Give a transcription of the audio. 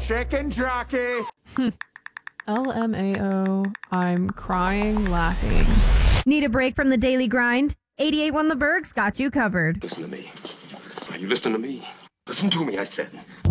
Chicken jockey. LMAO. I'm crying, laughing. Need a break from the daily grind? 88.1 The Berg's got you covered. Listen to me. Are you listening to me? Listen to me, I said.